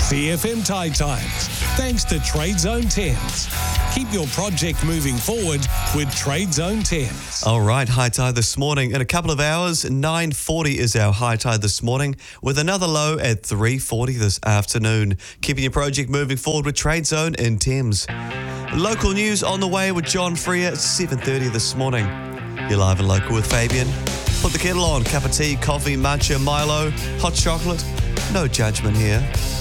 CFM Tide Times. Thanks to Trade Zone Thames. Keep your project moving forward with Trade Zone Thames. All right, high tide this morning. In a couple of hours, 9:40 is our high tide this morning, with another low at 3:40 this afternoon. Keeping your project moving forward with Trade Zone in Thames. Local news on the way with John Freer at 7:30 this morning. You're live and local with Fabian. Put the kettle on, cup of tea, coffee, matcha, Milo, hot chocolate. No judgment here.